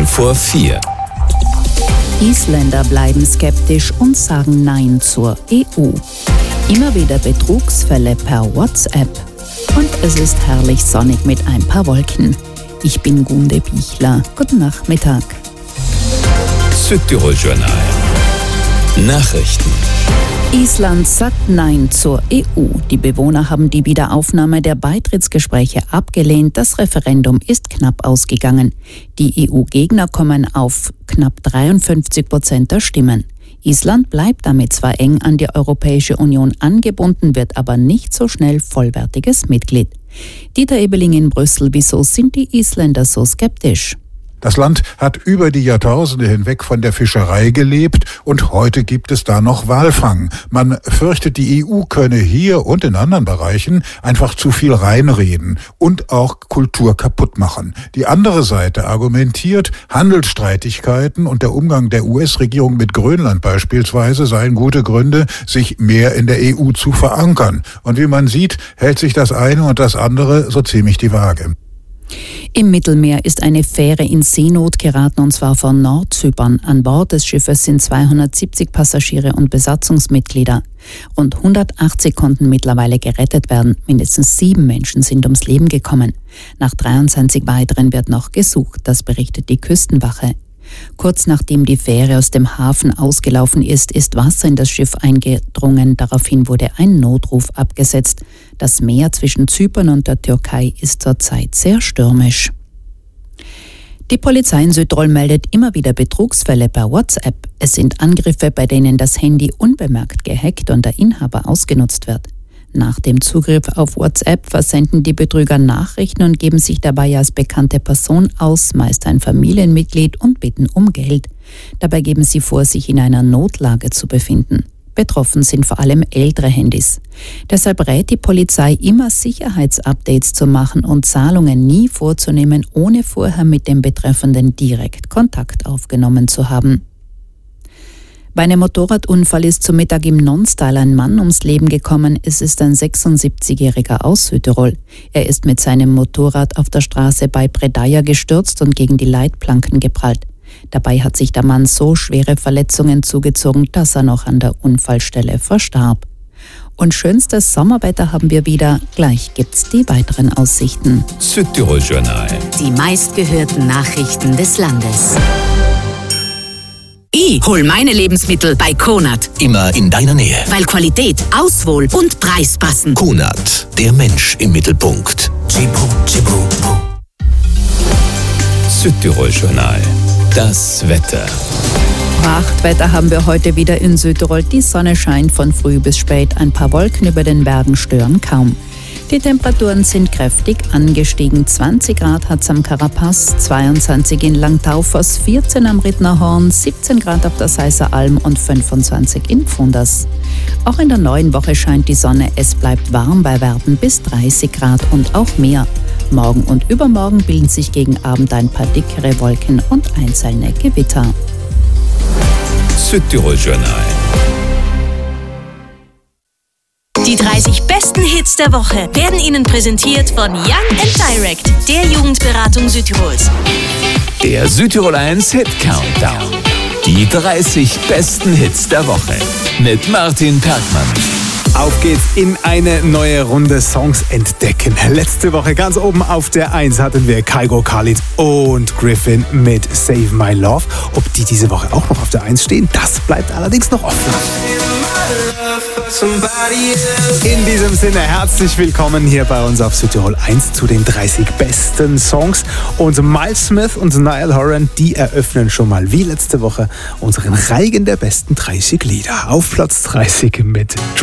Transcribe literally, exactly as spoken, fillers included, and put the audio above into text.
Viertel vor vier. Isländer bleiben skeptisch und sagen Nein zur E U. Immer wieder Betrugsfälle per WhatsApp. Und es ist herrlich sonnig mit ein paar Wolken. Ich bin Gunde Bichler. Guten Nachmittag. Südtirol-Journal. Nachrichten. Island sagt Nein zur E U. Die Bewohner haben die Wiederaufnahme der Beitrittsgespräche abgelehnt. Das Referendum ist knapp ausgegangen. Die E U-Gegner kommen auf knapp dreiundfünfzig Prozent der Stimmen. Island bleibt damit zwar eng an die Europäische Union angebunden, wird aber nicht so schnell vollwertiges Mitglied. Dieter Ebeling in Brüssel, wieso sind die Isländer so skeptisch? Das Land hat über die Jahrtausende hinweg von der Fischerei gelebt und heute gibt es da noch Walfang. Man fürchtet, die E U könne hier und in anderen Bereichen einfach zu viel reinreden und auch Kultur kaputt machen. Die andere Seite argumentiert, Handelsstreitigkeiten und der Umgang der U S-Regierung mit Grönland beispielsweise seien gute Gründe, sich mehr in der E U zu verankern. Und wie man sieht, hält sich das eine und das andere so ziemlich die Waage. Im Mittelmeer ist eine Fähre in Seenot geraten, und zwar von Nordzypern. An Bord des Schiffes sind zweihundertsiebzig Passagiere und Besatzungsmitglieder. Rund hundertachtzig konnten mittlerweile gerettet werden. Mindestens sieben Menschen sind ums Leben gekommen. Nach dreiundzwanzig weiteren wird noch gesucht, das berichtet die Küstenwache. Kurz nachdem die Fähre aus dem Hafen ausgelaufen ist, ist Wasser in das Schiff eingedrungen. Daraufhin wurde ein Notruf abgesetzt. Das Meer zwischen Zypern und der Türkei ist zurzeit sehr stürmisch. Die Polizei in Südtirol meldet immer wieder Betrugsfälle per WhatsApp. Es sind Angriffe, bei denen das Handy unbemerkt gehackt und der Inhaber ausgenutzt wird. Nach dem Zugriff auf WhatsApp versenden die Betrüger Nachrichten und geben sich dabei als bekannte Person aus, meist ein Familienmitglied, und bitten um Geld. Dabei geben sie vor, sich in einer Notlage zu befinden. Betroffen sind vor allem ältere Handys. Deshalb rät die Polizei, immer Sicherheitsupdates zu machen und Zahlungen nie vorzunehmen, ohne vorher mit dem Betreffenden direkt Kontakt aufgenommen zu haben. Bei einem Motorradunfall ist zum Mittag im Nonstyle ein Mann ums Leben gekommen. Es ist ein sechsundsiebzigjähriger aus Südtirol. Er ist mit seinem Motorrad auf der Straße bei Predaja gestürzt und gegen die Leitplanken geprallt. Dabei hat sich der Mann so schwere Verletzungen zugezogen, dass er noch an der Unfallstelle verstarb. Und schönstes Sommerwetter haben wir wieder. Gleich gibt's die weiteren Aussichten. Südtirol-Journal. Die meistgehörten Nachrichten des Landes. Ich hol meine Lebensmittel bei Konad. Immer in deiner Nähe. Weil Qualität, Auswahl und Preis passen. Konad, der Mensch im Mittelpunkt. Südtirol-Journal. Das Wetter. Prachtwetter haben wir heute wieder in Südtirol. Die Sonne scheint von früh bis spät. Ein paar Wolken über den Bergen stören kaum. Die Temperaturen sind kräftig angestiegen. zwanzig Grad hat es am Karapaz, zweiundzwanzig in Langtaufers, vierzehn am Rittnerhorn, siebzehn Grad auf der Seisser Alm und fünfundzwanzig in Pfunders. Auch in der neuen Woche scheint die Sonne. Es bleibt warm bei Werten bis dreißig Grad und auch mehr. Morgen und übermorgen bilden sich gegen Abend ein paar dickere Wolken und einzelne Gewitter. Südtirol-Journal. Die dreißig besten Hits der Woche werden Ihnen präsentiert von Young and Direct, der Jugendberatung Südtirols. Der Südtirol eins Hit Countdown. Die dreißig besten Hits der Woche mit Martin Perkmann. Auf geht's in eine neue Runde Songs entdecken. Letzte Woche ganz oben auf der eins hatten wir Kygo, Khalid und Griffin mit Save My Love. Ob die diese Woche auch noch auf der eins stehen, das bleibt allerdings noch offen. In diesem Sinne herzlich willkommen hier bei uns auf Südtirol eins zu den dreißig besten Songs. Und Miles Smith und Niall Horan, die eröffnen schon mal wie letzte Woche unseren Reigen der besten dreißig Lieder. Auf Platz dreißig mit Drop.